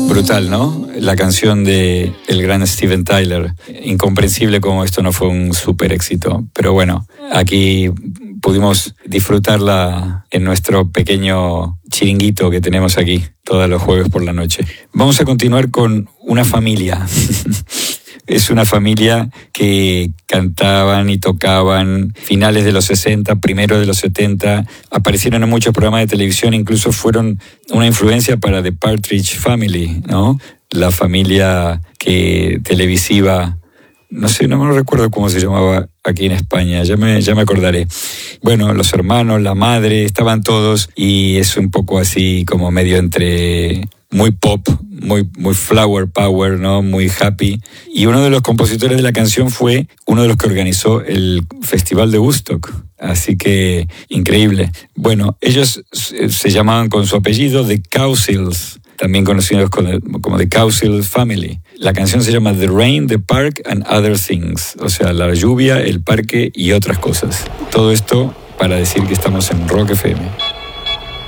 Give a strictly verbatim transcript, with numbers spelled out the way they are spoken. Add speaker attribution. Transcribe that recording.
Speaker 1: Brutal, ¿no? La canción de el gran Steven Tyler. Incomprensible cómo esto no fue un súper éxito. Pero bueno, aquí pudimos disfrutarla en nuestro pequeño chiringuito que tenemos aquí todos los jueves por la noche. Vamos a continuar con una familia. Es una familia que cantaban y tocaban finales de los sesenta, primero de los setenta, aparecieron en muchos programas de televisión, incluso fueron una influencia para The Partridge Family, ¿no? La familia que televisiva, no sé, no me recuerdo cómo se llamaba aquí en España, ya me, ya me acordaré. Bueno, los hermanos, la madre, estaban todos y es un poco así como medio entre muy pop, muy, muy flower power, ¿no? Muy happy. Y uno de los compositores de la canción fue uno de los que organizó el Festival de Woodstock. Así que, increíble. Bueno, ellos se llamaban con su apellido The Cowsills, también conocidos como The Cowsill Family. La canción se llama The Rain, The Park and Other Things. O sea, la lluvia, el parque y otras cosas. Todo esto para decir que estamos en Rock F M.